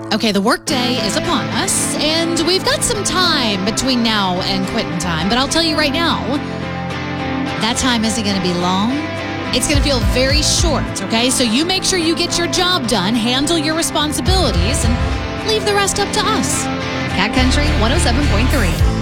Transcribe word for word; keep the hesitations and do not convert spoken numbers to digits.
Okay, the workday is upon us, and we've got some time between now and quitting time. But I'll tell you right now, that time isn't going to be long. It's going to feel very short, okay? So you make sure you get your job done, handle your responsibilities, and leave the rest up to us. Cat Country one oh seven point three.